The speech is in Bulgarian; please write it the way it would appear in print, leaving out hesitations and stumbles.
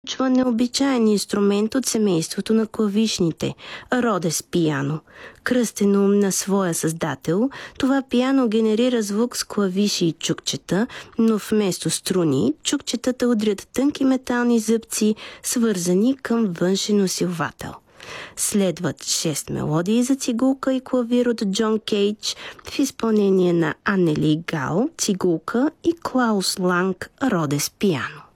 Чува необичаен инструмент от семейството на клавишните – Родес пиано. Кръстено на своя създател, това пиано генерира звук с клавиши и чукчета, но вместо струни, чукчетата удрят тънки метални зъбци, свързани към външен усилвател. Следват 6 мелодии за цигулка и клавир от Джон Кейдж в изпълнение на Аннели Гал, цигулка, и Клаус Ланг, Родес пиано.